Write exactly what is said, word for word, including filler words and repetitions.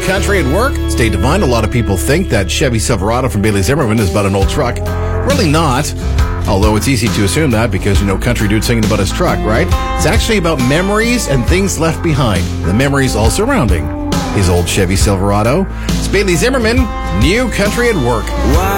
Country at Work. State Divine. A lot of people think that Chevy Silverado from Bailey Zimmerman is about an old truck. Really not. Although it's easy to assume that because, you know, country dude singing about his truck, right? It's actually about memories and things left behind. The memories all surrounding his old Chevy Silverado. It's Bailey Zimmerman, New Country at Work. Why